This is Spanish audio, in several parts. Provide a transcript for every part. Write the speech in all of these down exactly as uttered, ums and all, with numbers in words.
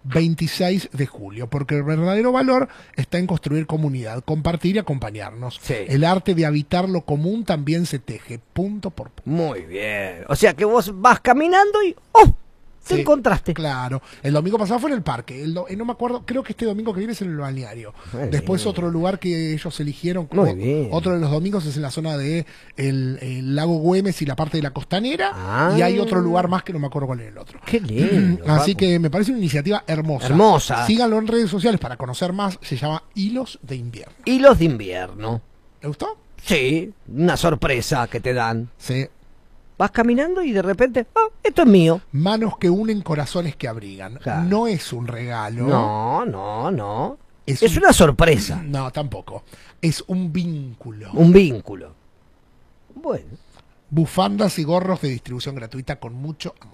veintiséis de julio, porque el verdadero valor está en construir comunidad, compartir y acompañarnos. Sí. El arte de habitar lo común también se teje, punto por punto. Muy bien. O sea que vos vas caminando y ¡oh! Te Sí, encontraste. Claro. El domingo pasado fue en el parque. El do- eh, no me acuerdo, creo que este domingo que viene es en el balneario. Muy Después bien. otro lugar que ellos eligieron, Muy o- bien. otro de los domingos es en la zona de el, el lago Güemes y la parte de la costanera. Ah. Y hay otro lugar más que no me acuerdo cuál es el otro. Qué lindo. Así Paco. que me parece una iniciativa hermosa. Hermosa. Síganlo en redes sociales para conocer más. Se llama Hilos de Invierno. Hilos de invierno. ¿Le gustó? Sí, una sorpresa que te dan. Sí. Vas caminando y de repente, oh, esto es mío. Manos que unen, corazones que abrigan. Claro. No es un regalo. No, no, no. Es Es, un- una sorpresa, No, tampoco. Es un vínculo. un vínculo. Bueno. Bufandas y gorros de distribución gratuita con mucho amor.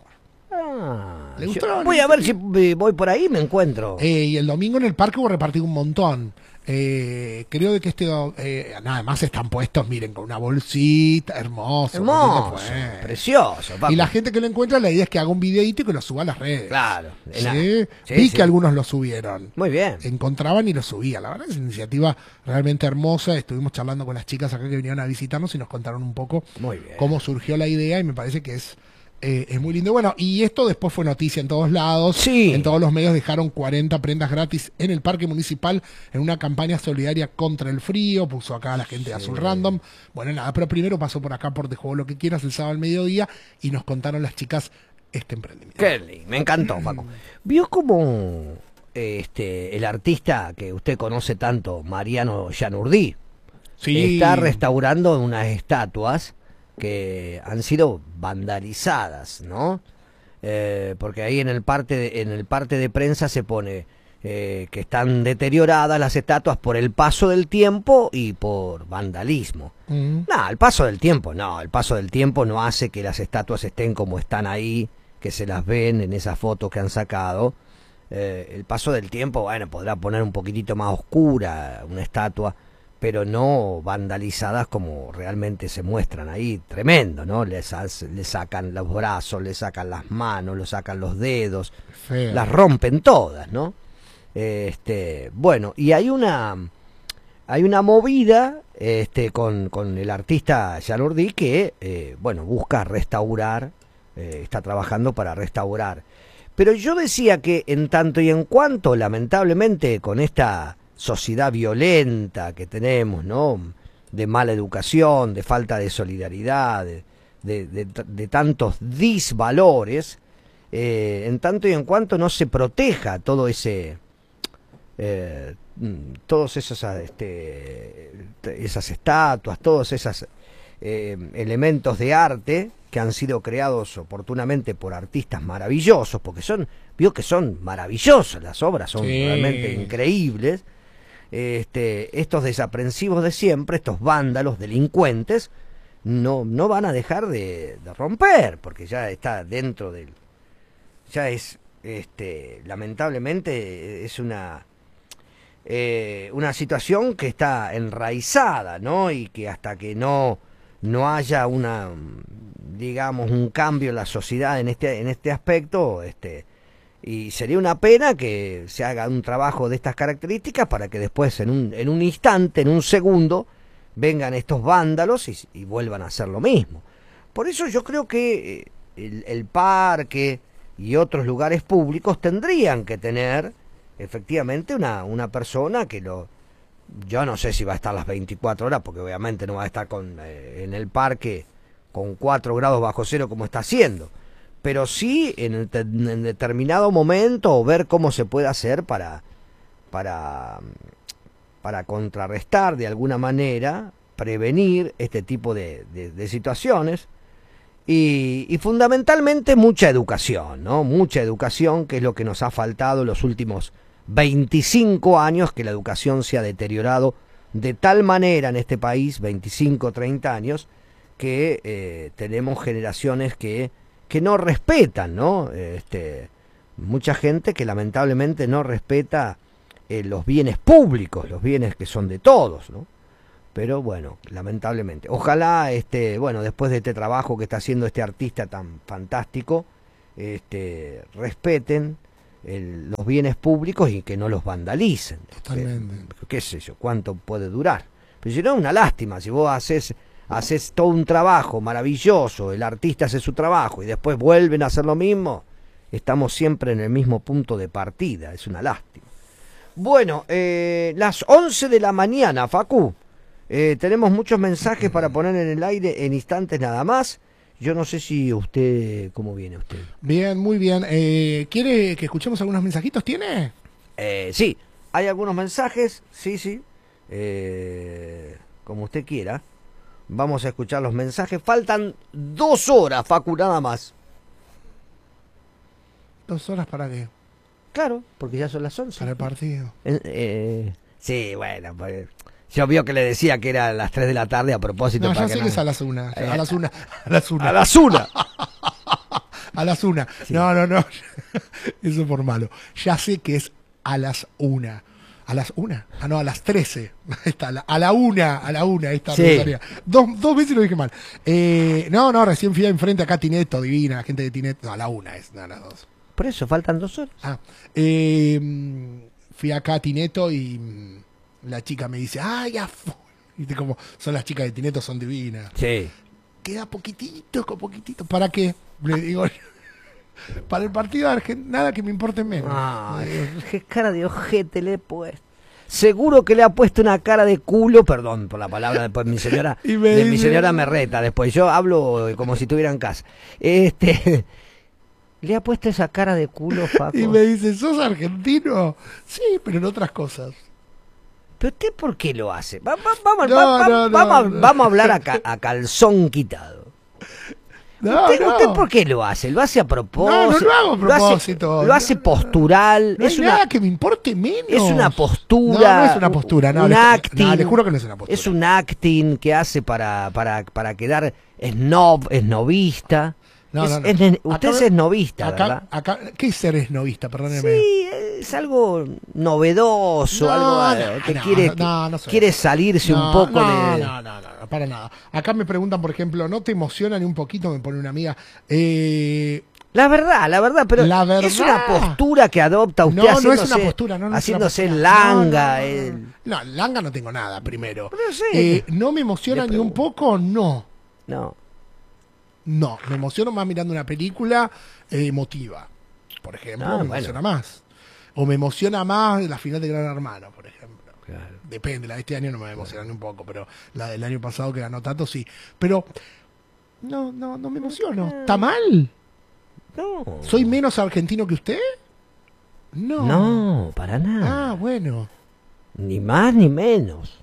Ah, ¿Le yo gustó? voy a ver si eh, voy por ahí y me encuentro. Eh, y el domingo en el parque hubo repartido un montón. Eh, creo que este, do- eh, nada más están puestos, miren, con una bolsita, hermoso. Hermoso, qué lindo fue. precioso, Paco. Y la gente que lo encuentra, la idea es que haga un videíto y que lo suba a las redes. Claro. Sí, en la- sí, vi sí. que algunos lo subieron. Muy bien. Encontraban y lo subían. La verdad es una iniciativa realmente hermosa. Estuvimos charlando con las chicas acá que vinieron a visitarnos y nos contaron un poco Muy bien. cómo surgió la idea y me parece que es eh, es muy lindo. Bueno, y esto después fue noticia en todos lados. Sí. En todos los medios dejaron cuarenta prendas gratis en el parque municipal en una campaña solidaria contra el frío. Puso acá a la gente de Azul Random. Bueno, nada, pero primero pasó por acá por De Juego Lo Que Quieras el sábado al mediodía y nos contaron las chicas este emprendimiento. Qué lindo, me encantó, Paco. ¿Vio como este el artista que usted conoce tanto, Mariano Yanurdí, Sí. está restaurando unas estatuas que han sido vandalizadas, ¿no? Eh, porque ahí en el parte de, en el parte de prensa se pone eh, que están deterioradas las estatuas por el paso del tiempo y por vandalismo. Mm. No, el paso del tiempo, no, el paso del tiempo no hace que las estatuas estén como están ahí, que se las ven en esas fotos que han sacado. Eh, el paso del tiempo, bueno, podrá poner un poquitito más oscura una estatua, pero no vandalizadas como realmente se muestran ahí. Tremendo, ¿no? Les, hace- le sacan los brazos, le sacan las manos, le sacan los dedos, Feo. las rompen todas, ¿no? Este, bueno, y hay una hay una movida este con, con el artista Yanurdí que eh, bueno, busca restaurar, eh, está trabajando para restaurar. Pero yo decía que en tanto y en cuanto, lamentablemente, con esta sociedad violenta que tenemos, ¿no? De mala educación, de falta de solidaridad, de, de, de, de tantos disvalores, eh, en tanto y en cuanto no se proteja todo ese eh, mm, todos esos ah, este, esas estatuas, todos esos eh, elementos de arte que han sido creados oportunamente por artistas maravillosos, porque son, vio que son maravillosos, las obras son Sí. realmente increíbles. Este, estos desaprensivos de siempre, estos vándalos, delincuentes, no, no van a dejar de, de romper, porque ya está dentro del, ya es, este, lamentablemente es una, eh, una situación que está enraizada, ¿no? Y que hasta que no, no haya una, digamos, un cambio en la sociedad en este, en este aspecto, este, y sería una pena que se haga un trabajo de estas características para que después en un, en un instante, en un segundo, vengan estos vándalos y, y vuelvan a hacer lo mismo. Por eso yo creo que eh, el, el parque y otros lugares públicos tendrían que tener efectivamente una, una persona que lo... Yo no sé si va a estar las veinticuatro horas, porque obviamente no va a estar con, eh, en el parque con cuatro grados bajo cero como está haciendo, pero sí en, el te- en determinado momento ver cómo se puede hacer para, para, para contrarrestar de alguna manera, prevenir este tipo de, de, de situaciones. Y, y fundamentalmente mucha educación, ¿no? Mucha educación, que es lo que nos ha faltado los últimos veinticinco años, que la educación se ha deteriorado de tal manera en este país, veinticinco, treinta años, que eh, tenemos generaciones que, que no respetan, ¿no? Este, mucha gente que lamentablemente no respeta eh, los bienes públicos, los bienes que son de todos, ¿no? Pero bueno, lamentablemente. Ojalá, este, bueno, después de este trabajo que está haciendo este artista tan fantástico, este, respeten el, los bienes públicos y que no los vandalicen. Totalmente. Eh, qué sé yo, cuánto puede durar. Pero si no, es una lástima, si vos haces, haces todo un trabajo maravilloso, el artista hace su trabajo y después vuelven a hacer lo mismo, estamos siempre en el mismo punto de partida, es una lástima. Bueno, eh, las once de la mañana, Facu, eh, tenemos muchos mensajes para poner en el aire en instantes nada más. Yo no sé si usted, ¿cómo viene usted? Bien, muy bien. Eh, ¿Quiere que escuchemos algunos mensajitos? ¿Tiene? Eh, sí, hay algunos mensajes, sí, sí, eh, como usted quiera. Vamos a escuchar los mensajes. Faltan dos horas, Facu, nada más. ¿Dos horas para qué? Claro, porque ya son las once. Para el partido. Eh, eh, sí, bueno, pues, yo vio que le decía que era a las tres de la tarde a propósito. No, para ya que sé no... que es a las una. Eh, A las una. A las una. A las una. A las una. Sí. No, no, no. Eso por malo. Ya sé que es a las una. ¿A las una? Ah, no, a las trece. Ahí está, a la, a la una, a la una. Ahí está. Sí. Dos, dos veces lo dije mal. Eh, no, no, recién fui enfrente acá a Tineto, divina, la gente de Tineto. No, a la una es, no, a las dos. Por eso, faltan dos horas. Ah, eh, fui acá a Tineto y mm, la chica me dice, ay, ya fue. Viste como son las chicas de Tineto, son divinas. Sí. Queda poquitito, con poquitito. ¿Para qué? Le digo, para el partido de Argentina, nada que me importe menos. Ay, qué cara de ojete le he puesto. Seguro que le ha puesto una cara de culo, perdón por la palabra, después mi señora, Y me de mi dice- señora me reta, después yo hablo como si estuviera en casa. Este, le ha puesto esa cara de culo, Facu. Y me dice, ¿sos argentino? Sí, pero en otras cosas. ¿Pero usted por qué lo hace? Va- va- vamos, No, va- va- no, no, vamos, a- no. vamos a hablar a, ca- a calzón quitado. No, ¿Usted, no. usted por qué lo hace? ¿Lo hace a propósito? No, no lo hago a ¿Lo hace- propósito. ¿Lo hace, No, postural? No es hay una, nada que me importe menos. es una postura. No, no es una postura. No, un le, acting. no, le juro que no es una postura. Es un acting que hace para, para, para quedar snob, esnovista. No, Es- no, no. es ne- usted Acá- es esnovista, acá, ¿verdad? acá, ¿qué es ser esnovista? Perdóneme. Sí, es algo novedoso, No, algo eh, no, que no, quiere, no, no soy quiere así. salirse No, un poco no, de... no, no, no, no, para nada. Acá me preguntan, por ejemplo, ¿no te emociona ni un poquito? Me pone una amiga. Eh, La verdad, la verdad, pero La verdad. es una postura que adopta usted no, no es haciéndose, una postura, no, no es una haciéndose postura. langa. No, no, no, el- no, no, langa no tengo nada, primero. Pero sí. Eh, ¿No me emociona Le ni un pregunto. poco? No. No. No, me emociono más mirando una película eh, emotiva, por ejemplo, Ah, me bueno. emociona más. O me emociona más la final de Gran Hermano, por ejemplo. Claro. Depende, la de este año no me emociona ni un poco, pero la del año pasado que ganó Tato sí. Pero no, no, no me emociono. ¿Está mal? No. ¿Soy menos argentino que usted? No. No, para nada. Ah, bueno. Ni más ni menos.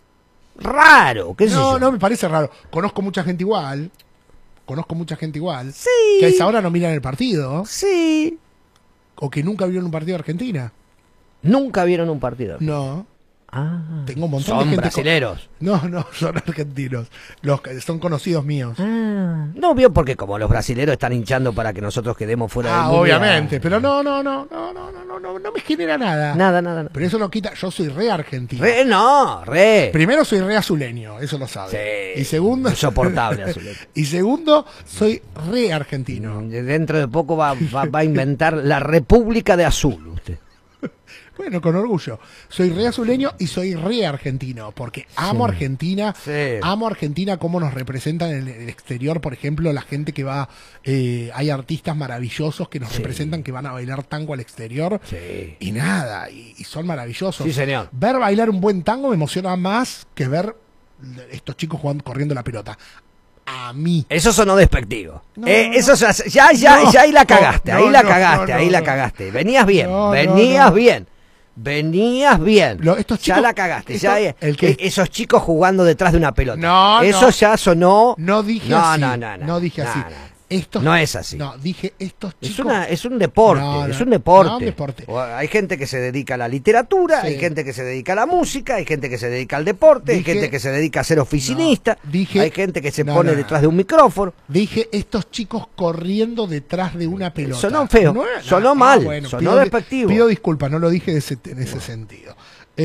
Raro, qué sé No, yo. no me parece raro. Conozco mucha gente igual. Conozco mucha gente igual. Sí. Que a esa hora no miran el partido. Sí. O que nunca vieron un partido de Argentina. Nunca vieron un partido. No. Ah. Tengo un montón Son de gente. brasileros. No, no, son argentinos. Los que son conocidos míos. Ah. No vio porque como los brasileros están hinchando para que nosotros quedemos fuera Ah, del mundial. obviamente. Pero no, no, no, no, no, no, no, no, no me genera nada. Nada, nada, nada. Pero eso no quita. Yo soy re argentino. Re, no, re. Primero soy re azuleño, eso lo sabe. Sí. Y segundo. Insoportable, azuleño. Y segundo, soy re argentino. Dentro de poco va, va, va a inventar la República de Azul, usted. Bueno, con orgullo. Soy re azuleño y soy re argentino, porque amo Argentina, Sí. amo Argentina, cómo nos representan en el exterior, por ejemplo, la gente que va, eh, hay artistas maravillosos que nos Sí. representan, que van a bailar tango al exterior, Sí. y nada, y, y son maravillosos. Sí, señor. Ver bailar un buen tango me emociona más que ver estos chicos jugando, corriendo la pelota. A mí. Eso sonó despectivo. No, Eh, no, eso ya, ya, ya, No, ya ahí la cagaste, no, ahí la no, cagaste, no, ahí no, la no. cagaste. Venías bien, No, no, venías no. bien. Venías bien. Lo- estos ya chicos- la cagaste. esto- ya, el que- eh, esos chicos jugando detrás de una pelota. No, Eso no. ya sonó. No dije no, así. No, no, no. No dije no, así. no. Estos, No es así. No, dije estos chicos. Es, una, es un deporte, No, no, es un deporte. no, un deporte. O hay gente que se dedica a la literatura, Sí. hay gente que se dedica a la música, hay gente que se dedica al deporte, Dije- hay gente que se dedica a ser oficinista, No, dije- hay gente que se No, pone no, no. detrás de un micrófono. Dije estos chicos corriendo detrás de una pelota. Sonó feo, es- sonó ah, mal, bueno, sonó pido, despectivo. Pido disculpas, no lo dije de ese- en ese sentido.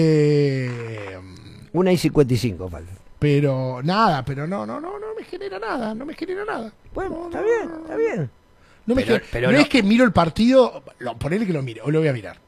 Eh, Una y cincuenta y cinco falta. pero nada, pero no, no, no, no me genera nada, no me genera nada. Bueno, No, está no, bien, no, está bien. No, me Pero- que- pero no no- es que miro el partido, lo, ponele que lo mire, o lo voy a mirar.